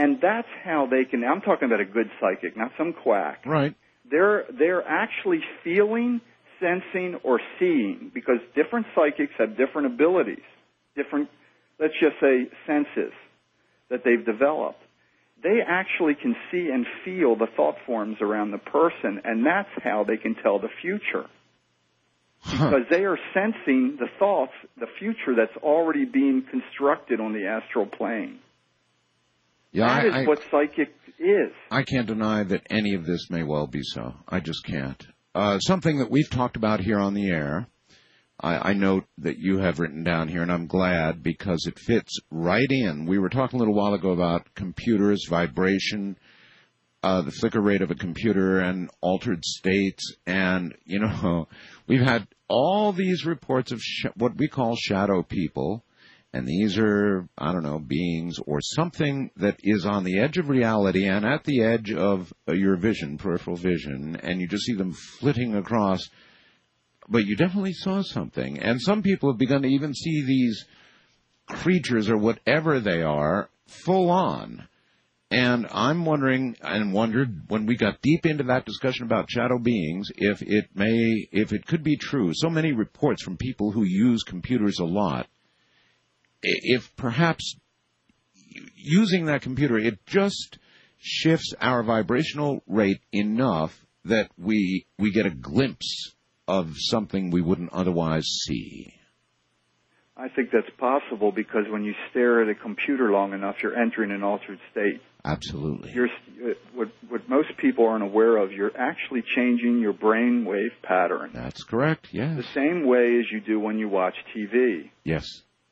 And that's how they can, I'm talking about a good psychic, not some quack. Right. They're actually feeling, sensing, or seeing, because different psychics have different abilities, different, let's just say, senses that they've developed. They actually can see and feel the thought forms around the person, and that's how they can tell the future. Because they are sensing the thoughts, the future that's already being constructed on the astral plane. Yeah, that is what psychic is. I can't deny that any of this may well be so. I just can't. Something that we've talked about here on the air, I note that you have written down here, and I'm glad because it fits right in. We were talking a little while ago about computers, vibration, the flicker rate of a computer, and altered states. And, you know, we've had all these reports of what we call shadow people. And these are, I don't know, beings or something that is on the edge of reality and at the edge of your vision, peripheral vision, and you just see them flitting across. But you definitely saw something. And some people have begun to even see these creatures or whatever they are full on. And I'm wondering and wondered when we got deep into that discussion about shadow beings if it could be true. So many reports from people who use computers a lot. If perhaps using that computer, it just shifts our vibrational rate enough that we get a glimpse of something we wouldn't otherwise see. I think that's possible because when you stare at a computer long enough, you're entering an altered state. Absolutely. What most people aren't aware of, you're actually changing your brain wave pattern. That's correct, yes. The same way as you do when you watch TV. Yes.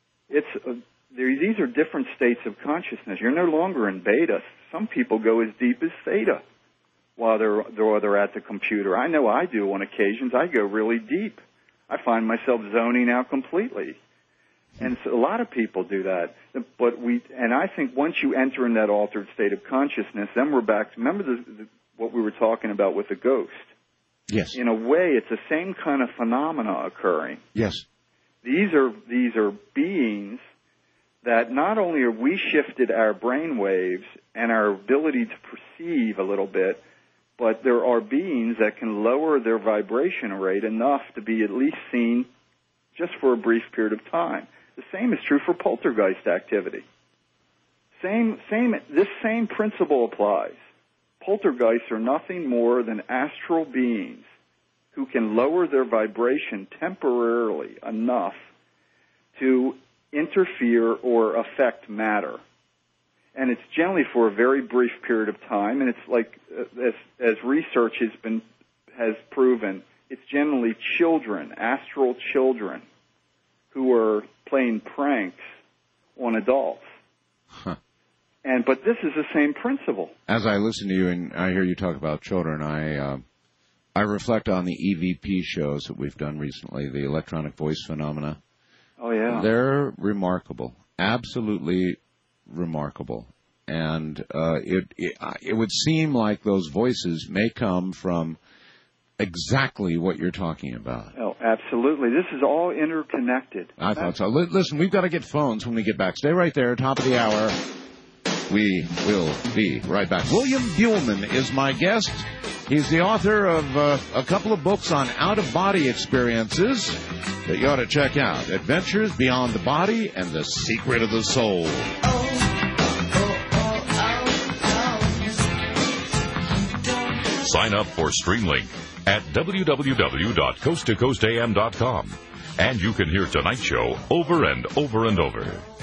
These are different states of consciousness. You're no longer in beta. Some people go as deep as theta while they're at the computer. I know I do on occasions. I go really deep. I find myself zoning out completely. And so a lot of people do that. And I think once you enter in that altered state of consciousness, then we're back to, remember what we were talking about with the ghost? Yes. In a way, it's the same kind of phenomena occurring. Yes. These are beings that not only have we shifted our brain waves and our ability to perceive a little bit, but there are beings that can lower their vibration rate enough to be at least seen just for a brief period of time. The same is true for poltergeist activity. This same principle applies. Poltergeists are nothing more than astral beings who can lower their vibration temporarily enough to interfere or affect matter. And it's generally for a very brief period of time, and it's like, as research has proven, it's generally children, astral children, who are playing pranks on adults. Huh. But this is the same principle. As I listen to you and I hear you talk about children, I reflect on the EVP shows that we've done recently, the electronic voice phenomena. Oh, yeah. They're remarkable, absolutely remarkable. And it would seem like those voices may come from exactly what you're talking about. Oh, absolutely. This is all interconnected. I thought so. Listen, we've got to get phones when we get back. Stay right there, top of the hour. We will be right back. William Buhlman is my guest. He's the author of a couple of books on out-of-body experiences that you ought to check out. Adventures Beyond the Body and The Secret of the Soul. Sign up for Streamlink at www.coasttocoastam.com. And you can hear tonight's show over and over and over.